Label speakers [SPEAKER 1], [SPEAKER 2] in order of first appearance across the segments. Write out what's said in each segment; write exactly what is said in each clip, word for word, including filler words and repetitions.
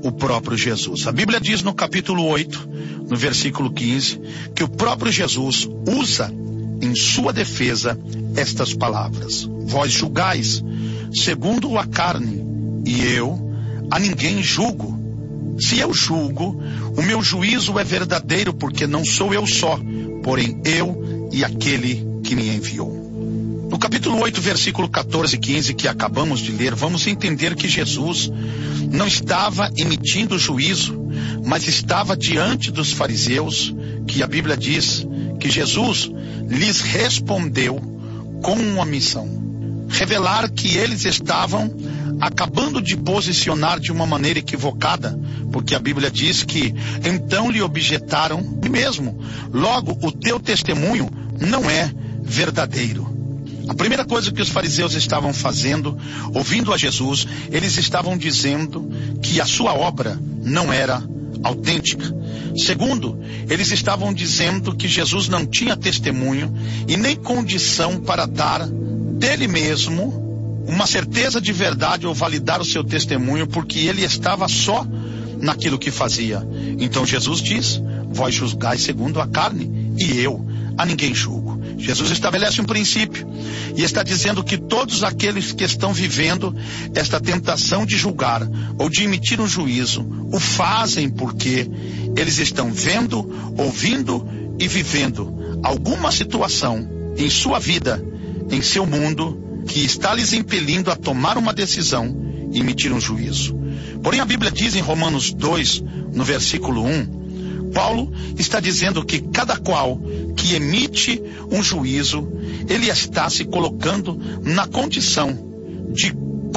[SPEAKER 1] o próprio Jesus. A Bíblia diz no capítulo oito, no versículo quinze, que o próprio Jesus usa em sua defesa estas palavras: vós julgais segundo a carne, e eu a ninguém julgo. Se eu julgo, o meu juízo é verdadeiro, porque não sou eu só, porém eu e aquele que me enviou. No capítulo oito, versículo quatorze e quinze, que acabamos de ler, vamos entender que Jesus não estava emitindo juízo, mas estava diante dos fariseus, que a Bíblia diz que Jesus lhes respondeu com uma missão: revelar que eles estavam acabando de posicionar de uma maneira equivocada, porque a Bíblia diz que então lhe objetaram e mesmo, logo o teu testemunho não é verdadeiro. A primeira coisa que os fariseus estavam fazendo, ouvindo a Jesus, eles estavam dizendo que a sua obra não era autêntica. Segundo, eles estavam dizendo que Jesus não tinha testemunho e nem condição para dar dele mesmo uma certeza de verdade ou validar o seu testemunho, porque ele estava só naquilo que fazia. Então Jesus diz: vós julgais segundo a carne, e eu a ninguém julgo. Jesus estabelece um princípio e está dizendo que todos aqueles que estão vivendo esta tentação de julgar ou de emitir um juízo, o fazem porque eles estão vendo, ouvindo e vivendo alguma situação em sua vida, em seu mundo, que está lhes impelindo a tomar uma decisão e emitir um juízo. Porém, a Bíblia diz em Romanos dois, no versículo um, Paulo está dizendo que cada qual que emite um juízo, ele está se colocando na condição de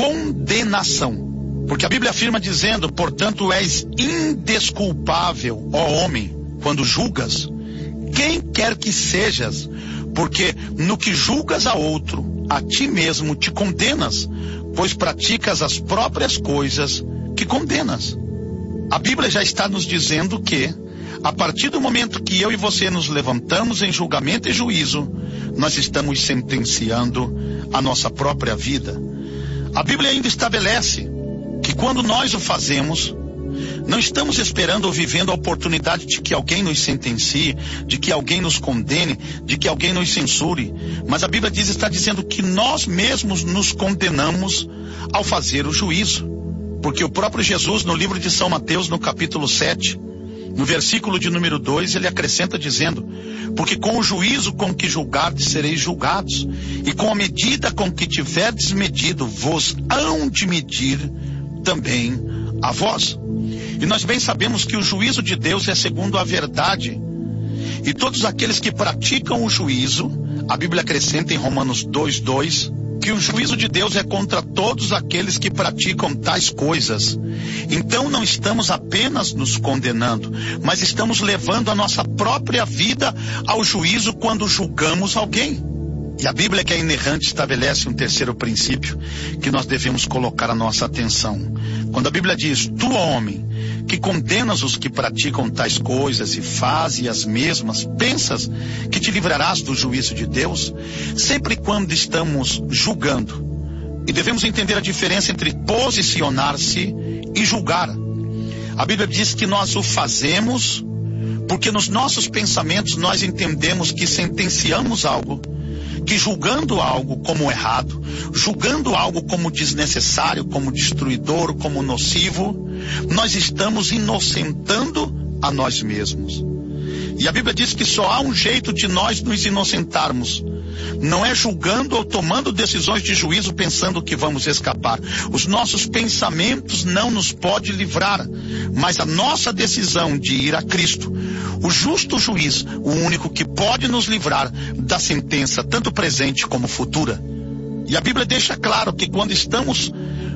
[SPEAKER 1] condenação. Porque a Bíblia afirma dizendo: portanto és indesculpável, ó homem, quando julgas, quem quer que sejas, porque no que julgas a outro, a ti mesmo te condenas, pois praticas as próprias coisas que condenas. A Bíblia já está nos dizendo que, a partir do momento que eu e você nos levantamos em julgamento e juízo, nós estamos sentenciando a nossa própria vida. A Bíblia ainda estabelece que quando nós o fazemos, não estamos esperando ou vivendo a oportunidade de que alguém nos sentencie, de que alguém nos condene, de que alguém nos censure. Mas a Bíblia diz, está dizendo que nós mesmos nos condenamos ao fazer o juízo. Porque o próprio Jesus, no livro de São Mateus, no capítulo sete, no versículo de número dois, ele acrescenta dizendo: porque com o juízo com que julgardes sereis julgados, e com a medida com que tiverdes medido, vos hão de medir também a vós. E nós bem sabemos que o juízo de Deus é segundo a verdade. E todos aqueles que praticam o juízo, a Bíblia acrescenta em Romanos dois, dois, que o juízo de Deus é contra todos aqueles que praticam tais coisas. Então não estamos apenas nos condenando, mas estamos levando a nossa própria vida ao juízo quando julgamos alguém. E a Bíblia, que é inerrante, estabelece um terceiro princípio que nós devemos colocar a nossa atenção. Quando a Bíblia diz: tu, homem, que condenas os que praticam tais coisas e fazes as mesmas, pensas que te livrarás do juízo de Deus? Sempre quando estamos julgando, e devemos entender a diferença entre posicionar-se e julgar. A Bíblia diz que nós o fazemos porque nos nossos pensamentos nós entendemos que sentenciamos algo, que julgando algo como errado, julgando algo como desnecessário, como destruidor, como nocivo, nós estamos inocentando a nós mesmos. E a Bíblia diz que só há um jeito de nós nos inocentarmos. Não é julgando ou tomando decisões de juízo pensando que vamos escapar. Os nossos pensamentos não nos podem livrar, mas a nossa decisão de ir a Cristo, o justo juiz, o único que pode nos livrar da sentença, tanto presente como futura. E a Bíblia deixa claro que quando estamos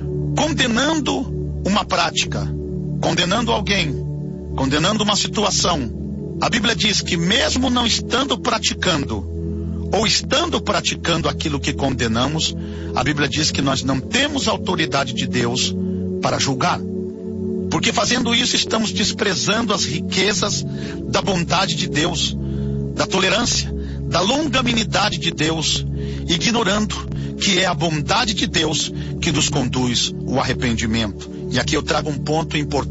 [SPEAKER 1] condenando uma prática, condenando alguém, condenando uma situação, a Bíblia diz que mesmo não estando praticando, ou estando praticando aquilo que condenamos, a Bíblia diz que nós não temos autoridade de Deus para julgar. Porque fazendo isso estamos desprezando as riquezas da bondade de Deus, da tolerância, da longanimidade de Deus, ignorando que é a bondade de Deus que nos conduz ao arrependimento. E aqui eu trago um ponto importante.